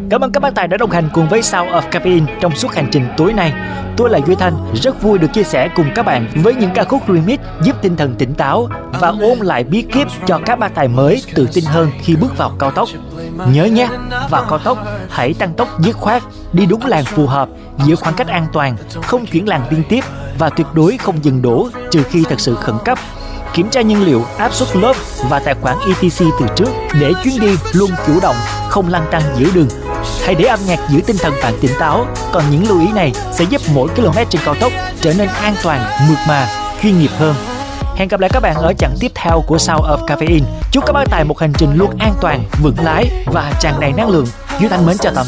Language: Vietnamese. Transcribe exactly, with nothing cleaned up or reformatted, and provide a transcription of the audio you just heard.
Cảm ơn các bác tài đã đồng hành cùng với Sound of Caffeine trong suốt hành trình tối nay. Tôi là Duy Thanh, rất vui được chia sẻ cùng các bạn với những ca khúc remix giúp tinh thần tỉnh táo và ôn lại bí kíp cho các bác tài mới tự tin hơn khi bước vào cao tốc. Nhớ nhé, vào cao tốc hãy tăng tốc dứt khoát, đi đúng làn phù hợp, giữ khoảng cách an toàn, không chuyển làn liên tiếp và tuyệt đối không dừng đỗ trừ khi thật sự khẩn cấp. Kiểm tra nhiên liệu, áp suất lốp và tài khoản e tê xê từ trước để chuyến đi luôn chủ động, không lăn tăn giữa đường. Hãy để âm nhạc giữ tinh thần bạn tỉnh táo. Còn những lưu ý này sẽ giúp mỗi km trên cao tốc trở nên an toàn, mượt mà, chuyên nghiệp hơn. Hẹn gặp lại các bạn ở chặng tiếp theo của Sound of Caffeine. Chúc các bác tài một hành trình luôn an toàn, vững lái và tràn đầy năng lượng. Duy Thanh mến chào tạm